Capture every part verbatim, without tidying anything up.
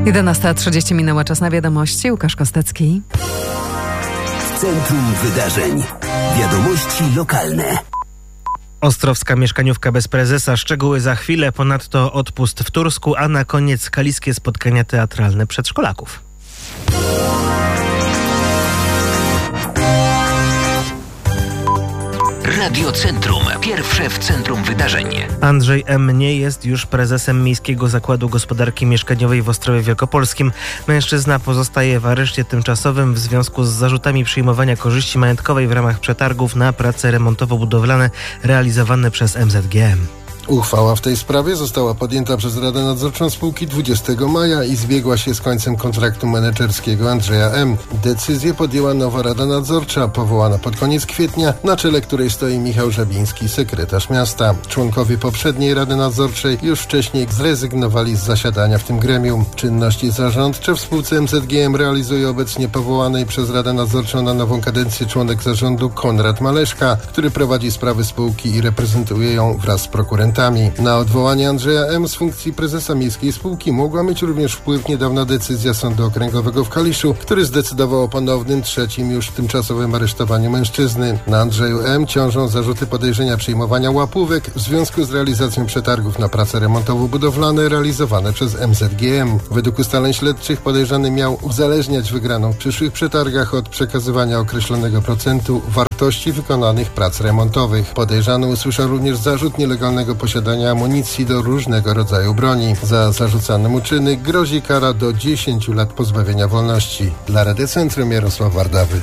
jedenasta trzydzieści minęła, czas na wiadomości. Łukasz Kostecki. W centrum wydarzeń. Wiadomości lokalne. Ostrowska mieszkaniówka bez prezesa. Szczegóły za chwilę. Ponadto odpust w Tursku, a na koniec kaliskie spotkania teatralne przedszkolaków. Radio Centrum. Pierwsze w centrum wydarzeń. Andrzej M. nie jest już prezesem Miejskiego Zakładu Gospodarki Mieszkaniowej w Ostrowie Wielkopolskim. Mężczyzna pozostaje w areszcie tymczasowym w związku z zarzutami przyjmowania korzyści majątkowej w ramach przetargów na prace remontowo-budowlane realizowane przez M Z G M. Uchwała w tej sprawie została podjęta przez Radę Nadzorczą spółki dwudziestego maja i zbiegła się z końcem kontraktu menedżerskiego Andrzeja M. Decyzję podjęła nowa Rada Nadzorcza, powołana pod koniec kwietnia, na czele której stoi Michał Żabiński, sekretarz miasta. Członkowie poprzedniej Rady Nadzorczej już wcześniej zrezygnowali z zasiadania w tym gremium. Czynności zarządcze w spółce M Z G M realizuje obecnie powołany przez Radę Nadzorczą na nową kadencję członek zarządu Konrad Maleszka, który prowadzi sprawy spółki i reprezentuje ją wraz z prokurentami. Na odwołanie Andrzeja M. z funkcji prezesa miejskiej spółki mogła mieć również wpływ niedawna decyzja Sądu Okręgowego w Kaliszu, który zdecydował o ponownym, trzecim już tymczasowym aresztowaniu mężczyzny. Na Andrzeju M. ciążą zarzuty podejrzenia przyjmowania łapówek w związku z realizacją przetargów na prace remontowo-budowlane realizowane przez M Z G M. Według ustaleń śledczych podejrzany miał uzależniać wygraną w przyszłych przetargach od przekazywania określonego procentu wartości wykonanych prac remontowych. Podejrzany usłyszał również zarzut nielegalnego posiadania amunicji do różnego rodzaju broni. Za zarzucane mu czyny grozi kara do dziesięciu lat pozbawienia wolności. Dla Radia Centrum Jarosław Wardawy.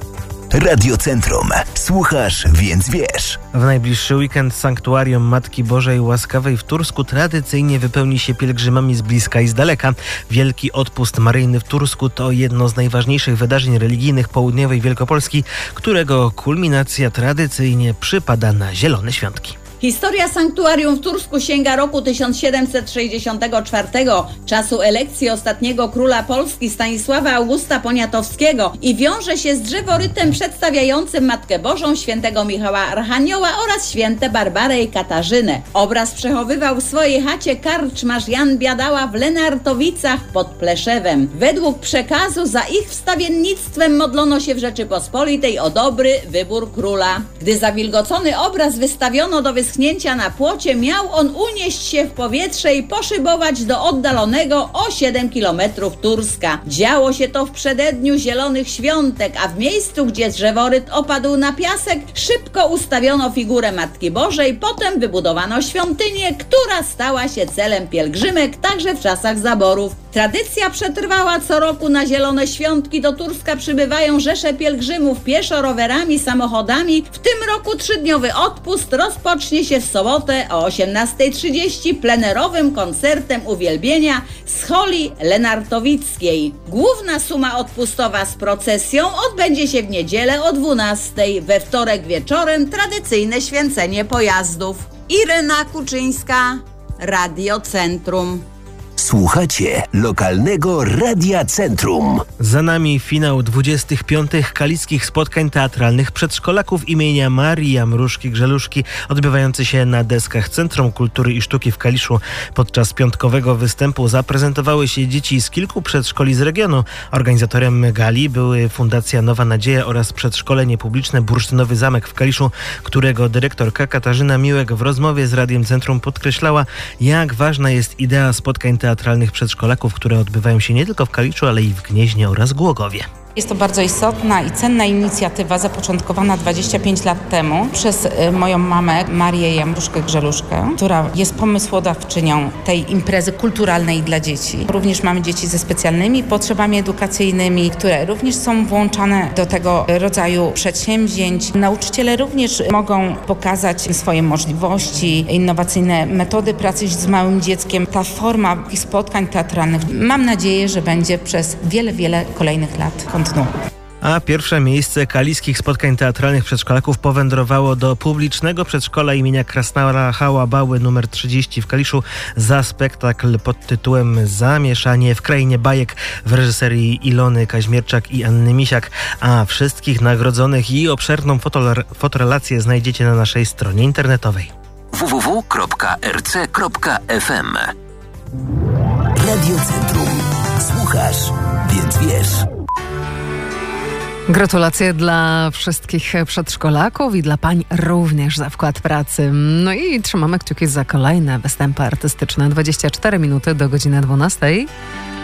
Radio Centrum. Słuchasz, więc wiesz. W najbliższy weekend sanktuarium Matki Bożej Łaskawej w Tursku tradycyjnie wypełni się pielgrzymami z bliska i z daleka. Wielki odpust maryjny w Tursku to jedno z najważniejszych wydarzeń religijnych południowej Wielkopolski, którego kulminacja tradycyjnie przypada na Zielone Świątki. Historia sanktuarium w Tursku sięga roku tysiąc siedemset sześćdziesiątego czwartego, czasu elekcji ostatniego króla Polski Stanisława Augusta Poniatowskiego i wiąże się z drzeworytem przedstawiającym Matkę Bożą, świętego Michała Archanioła oraz święte Barbarę i Katarzynę. Obraz przechowywał w swojej chacie karczmarz Jan Biadała w Lenartowicach pod Pleszewem. Według przekazu za ich wstawiennictwem modlono się w Rzeczypospolitej o dobry wybór króla. Gdy zawilgocony obraz wystawiono do wyschnięcia na płocie, miał on unieść się w powietrze i poszybować do oddalonego o siedem kilometrów Turska. Działo się to w przededniu Zielonych Świątek, a w miejscu, gdzie drzeworyt opadł na piasek, szybko ustawiono figurę Matki Bożej, potem wybudowano świątynię, która stała się celem pielgrzymek także w czasach zaborów. Tradycja przetrwała, co roku na Zielone Świątki do Turska przybywają rzesze pielgrzymów pieszo, rowerami, samochodami. W tym roku trzydniowy odpust rozpocznie się w sobotę o osiemnastej trzydzieści plenerowym koncertem uwielbienia z holi lenartowickiej. Główna suma odpustowa z procesją odbędzie się w niedzielę o dwunastej. We wtorek wieczorem tradycyjne święcenie pojazdów. Irena Kuczyńska, Radio Centrum. Słuchacie lokalnego Radia Centrum. Za nami finał dwudziestych piątych kaliskich spotkań teatralnych przedszkolaków imienia Marii Jamruszki-Grzeluszki, odbywający się na deskach Centrum Kultury i Sztuki w Kaliszu. Podczas piątkowego występu zaprezentowały się dzieci z kilku przedszkoli z regionu. Organizatorem gali były Fundacja Nowa Nadzieja oraz przedszkole niepubliczne Bursztynowy Zamek w Kaliszu, którego dyrektorka Katarzyna Miłek w rozmowie z Radiem Centrum podkreślała, jak ważna jest idea spotkań teatralnych przedszkolaków, które odbywają się nie tylko w Kaliszu, ale i w Gnieźnie oraz Głogowie. Jest to bardzo istotna i cenna inicjatywa zapoczątkowana dwadzieścia pięć lat temu przez moją mamę Marię Jamruszkę-Grzeluszkę, która jest pomysłodawczynią tej imprezy kulturalnej dla dzieci. Również mamy dzieci ze specjalnymi potrzebami edukacyjnymi, które również są włączane do tego rodzaju przedsięwzięć. Nauczyciele również mogą pokazać swoje możliwości, innowacyjne metody pracy z małym dzieckiem. Ta forma takich spotkań teatralnych, mam nadzieję, że będzie przez wiele, wiele kolejnych lat. A pierwsze miejsce kaliskich spotkań teatralnych przedszkolaków powędrowało do publicznego przedszkola imienia Krasnala Hałabały numer trzydzieści w Kaliszu za spektakl pod tytułem Zamieszanie w krainie bajek w reżyserii Ilony Kaźmierczak i Anny Misiak. A wszystkich nagrodzonych i obszerną fotorelację znajdziecie na naszej stronie internetowej w w w kropka r c kropka f m. Radio Centrum. Słuchasz, więc wiesz. Gratulacje dla wszystkich przedszkolaków i dla pań również za wkład pracy. No i trzymamy kciuki za kolejne występy artystyczne. dwadzieścia cztery minuty do godziny dwunastej.